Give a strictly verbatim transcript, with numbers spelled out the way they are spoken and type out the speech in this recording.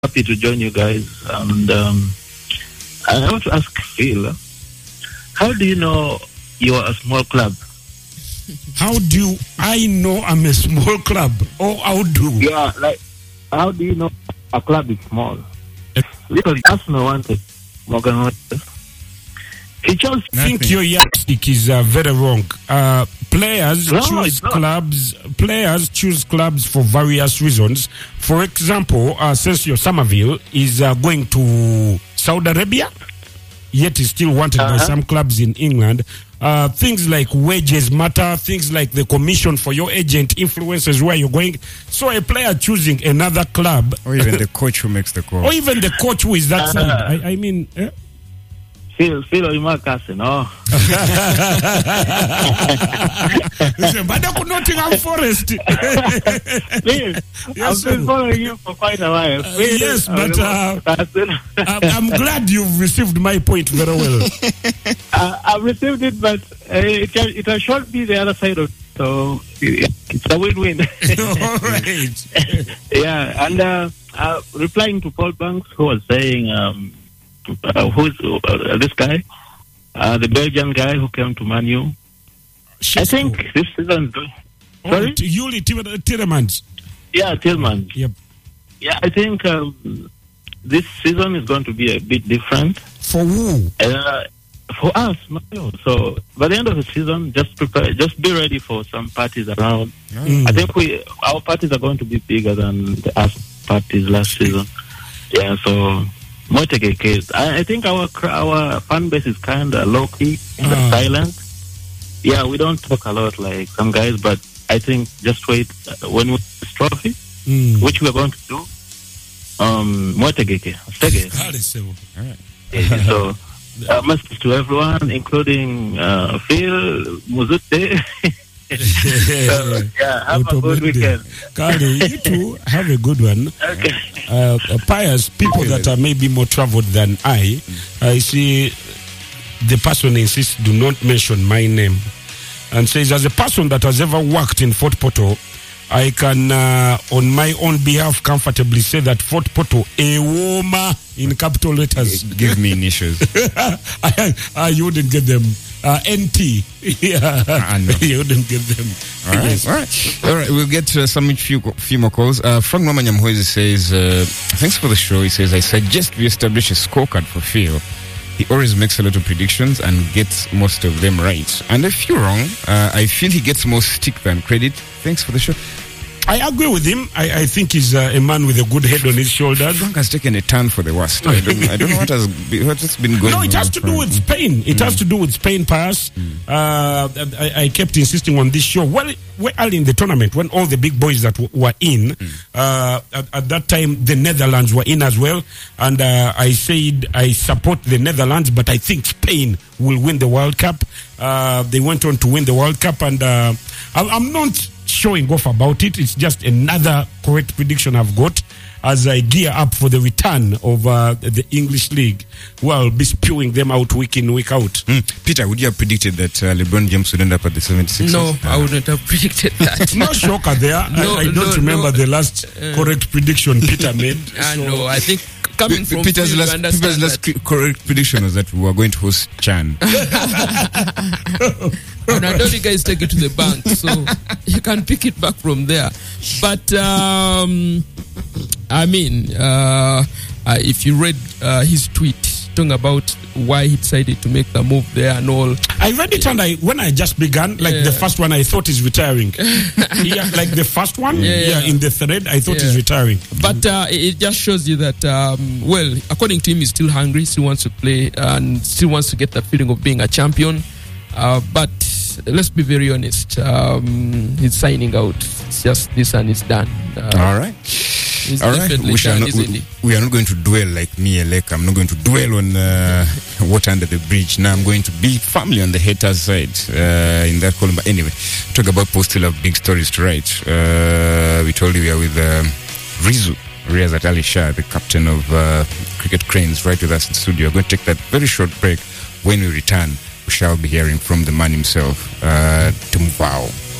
happy to join you guys. And um, I want to ask Phil, how do you know you're a small club? How do I know I'm a small club? Or how do? Yeah, like, how do you know a club is small? Because Arsenal wanted Morgan Rogers. He chose. I think your yardstick is uh, very wrong. Uh, players No, choose it's not. clubs. Players choose clubs for various reasons. For example, uh, Sergio Somerville is uh, going to Saudi Arabia, yet is still wanted by Uh-huh. some clubs in England. Uh, things like wages matter. Things like the commission for your agent influences where you're going. So a player choosing another club, Or even the coach who makes the call. or even the coach who is that side. I, I mean. Eh? Phil, Phil Oymakase, no? Listen, but I could not Nottingham Forest. Phil, Yes, I've sir. been following you for quite a while. Uh, Phil, yes, but, uh, Oymakase. I'm, I'm glad you've received my point very well. uh, I've received it, but uh, it, can, it has shown me the other side of it. So it's a win-win. All right. Yeah, and uh, uh, replying to Paul Banks, who was saying, um, uh, who's uh, this guy, uh, the Belgian guy who came to Man U. I think this season. Oh, Sorry? T- Yuli Tielemans. Tielemans. Yeah, Tillman. Yep. Yeah, I think um, this season is going to be a bit different. For who? Uh, for us, Man U. So by the end of the season, just prepare, just be ready for some parties around. Mm. I think we our parties are going to be bigger than the us parties last season. Yeah, so Moitegeke, I, I think our cr- our fan base is kind of low key, kind of Ah. silent. Yeah, we don't talk a lot like some guys, but I think just wait uh, when we win this trophy, Mm. which we are going to do. Um, Moitegeke, Stege. All right. Yeah, so uh, message to everyone, including uh, Phil Muzute. So, yeah, have a good weekend. Kali, you too have a good one. Okay. Uh, uh, pious people that are maybe more traveled than I, I see the person insists do not mention my name and says, as a person that has ever worked in Fort Portal, I can, uh, on my own behalf, comfortably say that Fort Portal, a woman in capital letters. Give me initials. I, I, you wouldn't get them. Uh, N T. Yeah. I know. You wouldn't get them. All right, Yes. all right, all right. We'll get to some few few more calls. Uh, Frank Mamanyamhoizi says, uh, "Thanks for the show." He says, "I suggest we establish a scorecard for Phil. He always makes a lot of predictions and gets most of them right. And if you're wrong, uh, I feel he gets more stick than credit. Thanks for the show." I agree with him. I, I think he's uh, a man with a good head on his shoulders. Frank has taken a turn for the worst. I don't, I don't know what has, be, what has been going on. No, it has to do Frank. with Spain. It has to do with Spain pass. Uh, I, I kept insisting on this show. Well, well, early in the tournament, when all the big boys that w- were in, uh, at, at that time, the Netherlands were in as well. And uh, I said I support the Netherlands, but I think Spain will win the World Cup. Uh, they went on to win the World Cup, and uh, I, I'm not showing off about it. It's just another correct prediction I've got as I gear up for the return of uh, the English League. Well, be spewing them out week in, week out. Mm. Peter, would you have predicted that uh, LeBron James would end up at the seventy-sixers? No, I wouldn't have predicted that. No shocker there. No, I, I don't no, remember no. the last Uh, correct prediction Peter made. I So- know. I think coming P- from Peter's Phil, you last, understand Peter's last that. cre- correct prediction was that we were going to host Chan. And I know you guys take it to the bank, so you can pick it back from there. But um, I mean, uh, uh, if you read uh, his tweet talking about why he decided to make the move there and all, I read it and I when I just began, like Yeah. the first one, I thought he's retiring. Yeah, like the first one, Yeah, yeah, yeah. in the thread, I thought Yeah. he's retiring. but uh, it it just shows you that, um, well, according to him, he's still hungry, still wants to play, and still wants to get the feeling of being a champion. Uh, but let's be very honest, um, he's signing out. It's just this and it's done. Uh, All right. He's All right. definitely We, shall done, not, isn't we, he? we are not going to dwell like me, Elek. I'm not going to dwell on uh, water under the bridge. Now I'm going to be firmly on the haters' side uh, in that column. But anyway, talk about post still have big stories to write. Uh, we told you we are with um, Rizu. Riazat Ali Shah, the captain of uh, Cricket Cranes, right with us in the studio. We're going to take that very short break. When we return, we shall be hearing from the man himself, uh, Tumvao.